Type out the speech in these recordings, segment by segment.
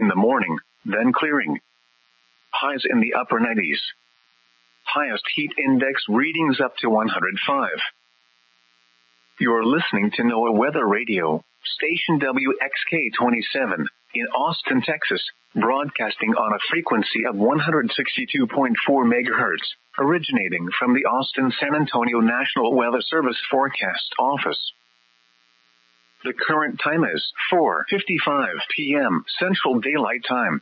in the morning, then clearing. Highs in the upper 90s. Highest heat index readings up to 105. You're listening to NOAA Weather Radio, station WXK-27, in Austin, Texas, broadcasting on a frequency of 162.4 MHz, originating from the Austin-San Antonio National Weather Service Forecast Office. The current time is 4:55 p.m. Central Daylight Time.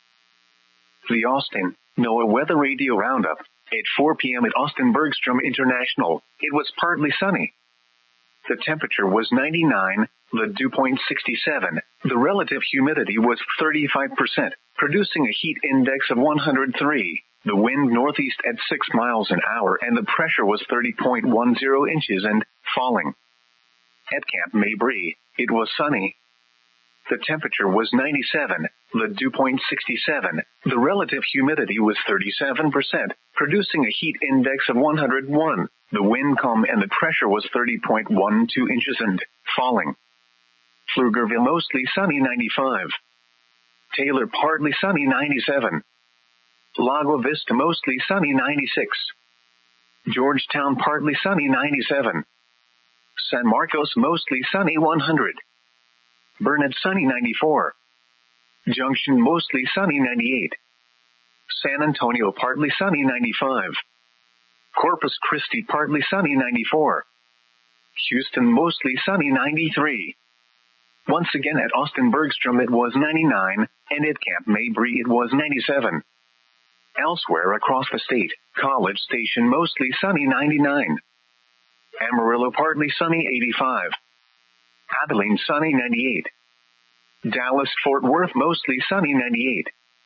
The Austin NOAA Weather Radio Roundup. At 4 p.m. at Austin Bergstrom International, it was partly sunny. The temperature was 99, the dew point 67, the relative humidity was 35%, producing a heat index of 103, the wind northeast at 6 miles an hour, and the pressure was 30.10 inches and falling. At Camp Mabry, it was sunny. The temperature was 97, the dew point 67, the relative humidity was 37%, producing a heat index of 101, the wind calm, and the pressure was 30.12 inches and falling. Pflugerville mostly sunny 95. Taylor partly sunny 97. Lago Vista mostly sunny 96. Georgetown partly sunny 97. San Marcos mostly sunny 100. Burnett sunny 94. Junction mostly sunny 98. San Antonio partly sunny 95. Corpus Christi partly sunny 94. Houston mostly sunny 93. Once again at Austin Bergstrom it was 99, and at Camp Mabry it was 97. Elsewhere across the state, College Station mostly sunny 99. Amarillo partly sunny 85. Abilene sunny 98. Dallas-Fort Worth mostly sunny 98.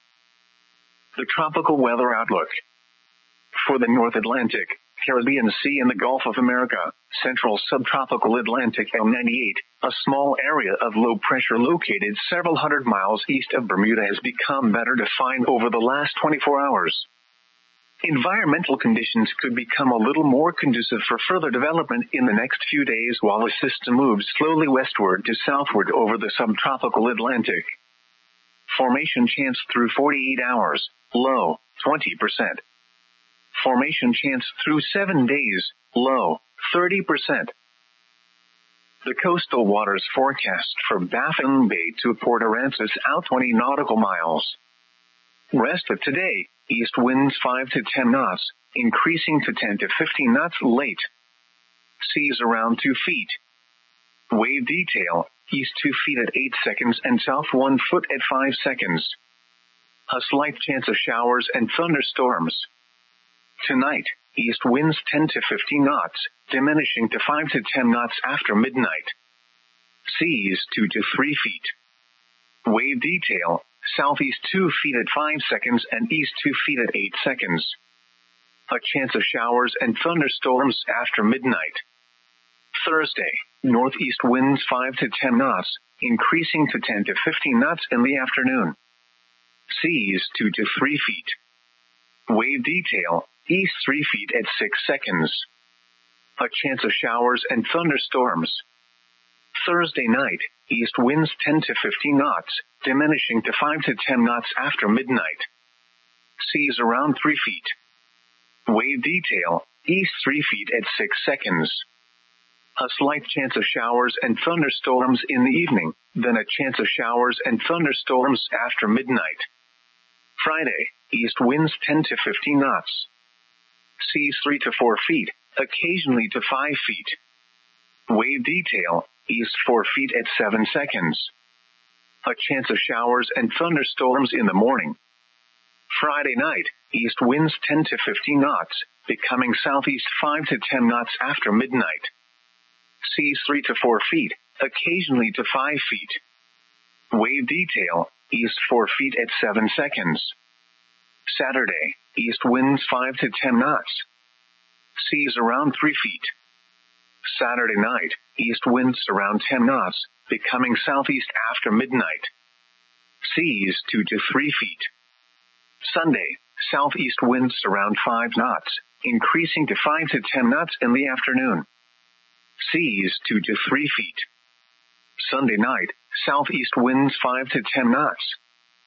The tropical weather outlook. For the North Atlantic, Caribbean Sea and the Gulf of America, Central Subtropical Atlantic L98, a small area of low pressure located several hundred miles east of Bermuda has become better defined over the last 24 hours. Environmental conditions could become a little more conducive for further development in the next few days while the system moves slowly westward to southward over the subtropical Atlantic. Formation chance through 48 hours, low, 20%. Formation chance through 7 days, low, 30%. The coastal waters forecast for Baffin Bay to Port Aransas out 20 nautical miles. Rest of today, east winds 5 to 10 knots, increasing to 10 to 15 knots late. Seas around 2 feet. Wave detail, east 2 feet at 8 seconds and south 1 foot at 5 seconds. A slight chance of showers and thunderstorms. Tonight, east winds 10 to 15 knots, diminishing to 5 to 10 knots after midnight. Seas 2 to 3 feet. Wave detail, southeast 2 feet at 5 seconds and east 2 feet at 8 seconds. A chance of showers and thunderstorms after midnight. Thursday, northeast winds 5 to 10 knots, increasing to 10 to 15 knots in the afternoon. Seas 2 to 3 feet. Wave detail, east 3 feet at 6 seconds. A chance of showers and thunderstorms. Thursday night, east winds 10 to 15 knots, diminishing to 5 to 10 knots after midnight. Seas around 3 feet. Wave detail, east 3 feet at 6 seconds. A slight chance of showers and thunderstorms in the evening, then a chance of showers and thunderstorms after midnight. Friday, east winds 10 to 15 knots. Seas 3 to 4 feet, occasionally to 5 feet. Wave detail, east 4 feet at 7 seconds. A chance of showers and thunderstorms in the morning. Friday night, east winds 10 to 15 knots, becoming southeast 5 to 10 knots after midnight. Seas 3 to 4 feet, occasionally to 5 feet. Wave detail, east 4 feet at 7 seconds. Saturday, east winds 5 to 10 knots. Seas around 3 feet. Saturday night, east winds around 10 knots, becoming southeast after midnight. Seas 2 to 3 feet. Sunday, southeast winds around 5 knots, increasing to 5 to 10 knots in the afternoon. Seas 2 to 3 feet. Sunday night, southeast winds 5 to 10 knots,